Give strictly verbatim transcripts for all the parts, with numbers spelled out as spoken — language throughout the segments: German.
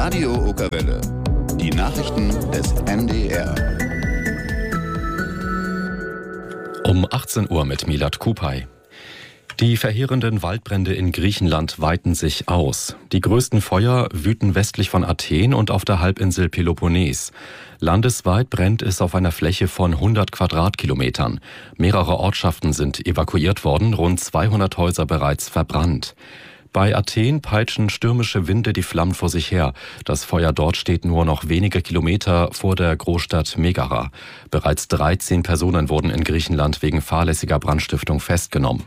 Radio Okerwelle. Die Nachrichten des N D R. Um achtzehn Uhr mit Milad Kupay. Die verheerenden Waldbrände in Griechenland weiten sich aus. Die größten Feuer wüten westlich von Athen und auf der Halbinsel Peloponnes. Landesweit brennt es auf einer Fläche von hundert Quadratkilometern. Mehrere Ortschaften sind evakuiert worden, rund zweihundert Häuser bereits verbrannt. Bei Athen peitschen stürmische Winde die Flammen vor sich her. Das Feuer dort steht nur noch wenige Kilometer vor der Großstadt Megara. Bereits dreizehn Personen wurden in Griechenland wegen fahrlässiger Brandstiftung festgenommen.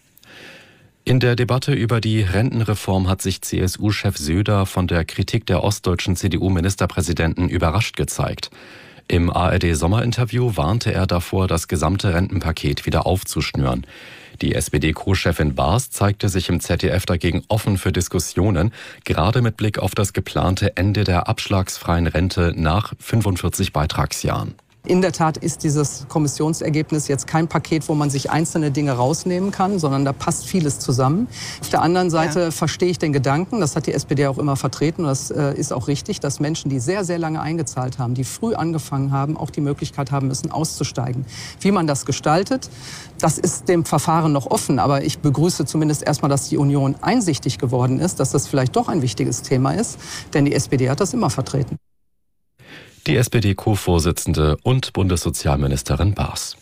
In der Debatte über die Rentenreform hat sich C S U-Chef Söder von der Kritik der ostdeutschen C D U-Ministerpräsidenten überrascht gezeigt. Im A R D-Sommerinterview warnte er davor, das gesamte Rentenpaket wieder aufzuschnüren. Die S P D-Co-Chefin Baas zeigte sich im Z D F dagegen offen für Diskussionen, gerade mit Blick auf das geplante Ende der abschlagsfreien Rente nach fünfundvierzig Beitragsjahren. In der Tat ist dieses Kommissionsergebnis jetzt kein Paket, wo man sich einzelne Dinge rausnehmen kann, sondern da passt vieles zusammen. Auf der anderen Seite ja. verstehe ich den Gedanken, das hat die S P D auch immer vertreten, und das äh, ist auch richtig, dass Menschen, die sehr, sehr lange eingezahlt haben, die früh angefangen haben, auch die Möglichkeit haben müssen, auszusteigen. Wie man das gestaltet, das ist dem Verfahren noch offen, aber ich begrüße zumindest erstmal, dass die Union einsichtig geworden ist, dass das vielleicht doch ein wichtiges Thema ist, denn die S P D hat das immer vertreten. Die S P D-Co-Vorsitzende und Bundessozialministerin Baas.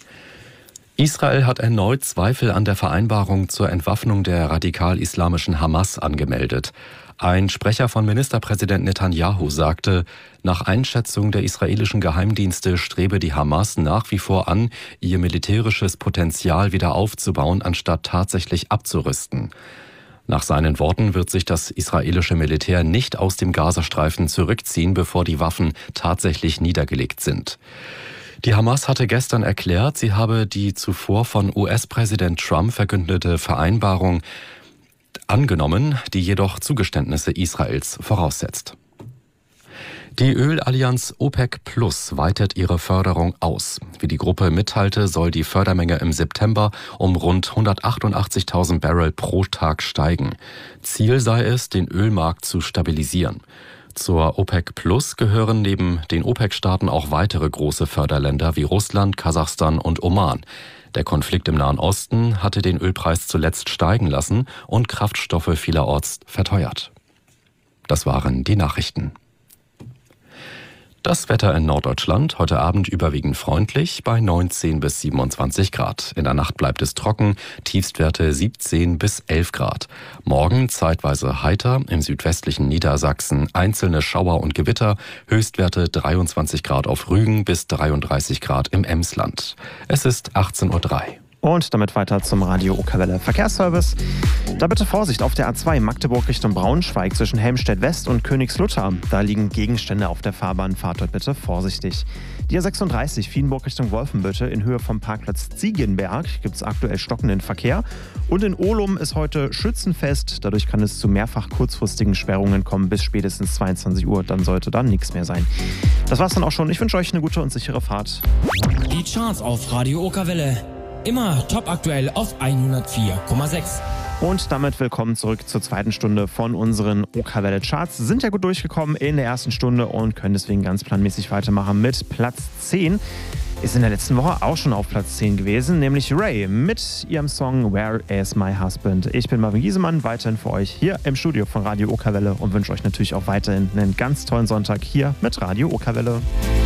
Israel hat erneut Zweifel an der Vereinbarung zur Entwaffnung der radikal-islamischen Hamas angemeldet. Ein Sprecher von Ministerpräsident Netanyahu sagte, nach Einschätzung der israelischen Geheimdienste strebe die Hamas nach wie vor an, ihr militärisches Potenzial wieder aufzubauen, anstatt tatsächlich abzurüsten. Nach seinen Worten wird sich das israelische Militär nicht aus dem Gazastreifen zurückziehen, bevor die Waffen tatsächlich niedergelegt sind. Die Hamas hatte gestern erklärt, sie habe die zuvor von U S-Präsident Trump verkündete Vereinbarung angenommen, die jedoch Zugeständnisse Israels voraussetzt. Die Ölallianz OPEC Plus weitet ihre Förderung aus. Wie die Gruppe mitteilte, soll die Fördermenge im September um rund hundertachtundachtzigtausend Barrel pro Tag steigen. Ziel sei es, den Ölmarkt zu stabilisieren. Zur OPEC Plus gehören neben den OPEC-Staaten auch weitere große Förderländer wie Russland, Kasachstan und Oman. Der Konflikt im Nahen Osten hatte den Ölpreis zuletzt steigen lassen und Kraftstoffe vielerorts verteuert. Das waren die Nachrichten. Das Wetter in Norddeutschland heute Abend überwiegend freundlich bei neunzehn bis siebenundzwanzig Grad. In der Nacht bleibt es trocken, Tiefstwerte siebzehn bis elf Grad. Morgen zeitweise heiter, im südwestlichen Niedersachsen einzelne Schauer und Gewitter, Höchstwerte dreiundzwanzig Grad auf Rügen bis dreiunddreißig Grad im Emsland. Es ist achtzehn Uhr drei. Und damit weiter zum Radio Okerwelle Verkehrsservice. Da bitte Vorsicht auf der A zwei Magdeburg Richtung Braunschweig zwischen Helmstedt West und Königslutter. Da liegen Gegenstände auf der Fahrbahn, fahrt dort bitte vorsichtig. Die A sechsunddreißig Vienenburg Richtung Wolfenbüttel in Höhe vom Parkplatz Ziegenberg gibt es aktuell stockenden Verkehr. Und in Ohlum ist heute Schützenfest. Dadurch kann es zu mehrfach kurzfristigen Sperrungen kommen bis spätestens zweiundzwanzig Uhr. Dann sollte da nichts mehr sein. Das war's dann auch schon. Ich wünsche euch eine gute und sichere Fahrt. Die Charts auf Radio Okerwelle. Immer top aktuell auf hundertvier Komma sechs. Und damit willkommen zurück zur zweiten Stunde von unseren Okerwelle Charts. Sind ja gut durchgekommen in der ersten Stunde und können deswegen ganz planmäßig weitermachen mit Platz zehn. Ist in der letzten Woche auch schon auf Platz zehn gewesen, nämlich Ray mit ihrem Song Where Is My Husband. Ich bin Marvin Giesemann, weiterhin für euch hier im Studio von Radio Okerwelle und wünsche euch natürlich auch weiterhin einen ganz tollen Sonntag hier mit Radio Okerwelle.